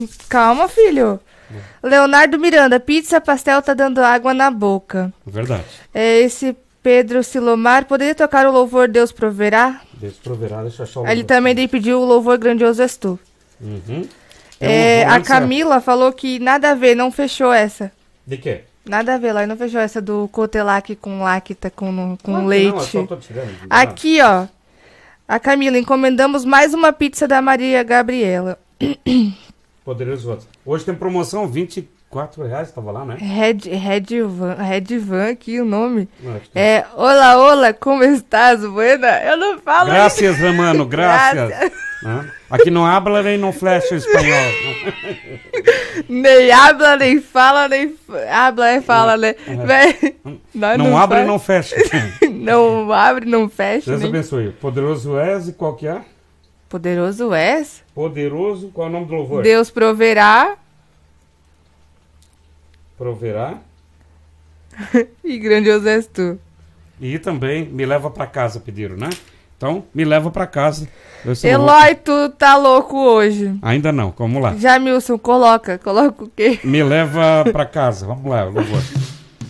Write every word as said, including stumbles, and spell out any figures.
Calma, filho. Leonardo Miranda, pizza, pastel tá dando água na boca. Verdade. É, esse Pedro Silomar, poderia tocar o louvor Deus Proverá? Deus proverá, deixa eu achar o Ele louvor. também daí pediu o louvor Grandioso És Tu. Uhum. É, Então, a antes, Camila falou que nada a ver, não fechou essa. De quê? Nada a ver lá, não fechou essa do Cotelac com lacta, com, com Claro que leite. Não, eu só tô tirando. não dá nada. Aqui, ó. A Camila, encomendamos mais uma pizza da Maria Gabriela. Poderoso outro. Hoje tem promoção, vinte e quatro reais, tava lá, né? Red, Red Van, Red Van aqui o nome. Não, acho que não. É, olá, olá, como estás, buena? Eu não falo Graças, hermano, graças. Graças. Hã? Aqui não habla nem não flecha o espanhol. Nem habla, nem fala, nem... f- Habla e fala, né? Véi, nós Não abre faz- e não fecha. Não abre, não fecha. Deus nem- abençoe. Poderoso és e qual que é? Poderoso és, Poderoso, qual é o nome do louvor? Deus proverá Proverá. e grandioso és tu. E também me leva pra casa, pediram, né? Então, me leva pra casa. Esse louvor- Eloy, tu tá louco hoje. Ainda não, vamos lá. Jamilson, coloca, coloca o quê? Me leva pra casa, vamos lá, o louvor.